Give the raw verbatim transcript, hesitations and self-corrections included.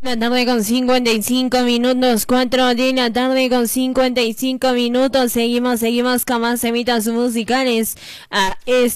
La tarde con cincuenta y cinco minutos, cuatro de la tarde con cincuenta y cinco minutos. Seguimos, seguimos con más temitas musicales. Ah,